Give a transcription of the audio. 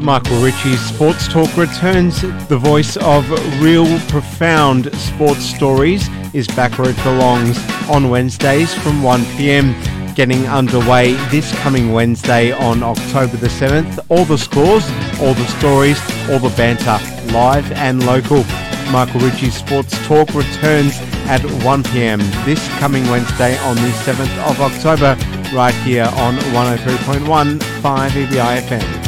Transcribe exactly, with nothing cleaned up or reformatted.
Michael Ritchie's Sports Talk returns. The voice of real, profound sports stories is back where it belongs on Wednesdays from one p.m. Getting underway this coming Wednesday on October the seventh. All the scores, all the stories, all the banter, live and local. Michael Ritchie's Sports Talk returns at one p.m. this coming Wednesday on the seventh of October, right here on one oh three point one five E B I F M.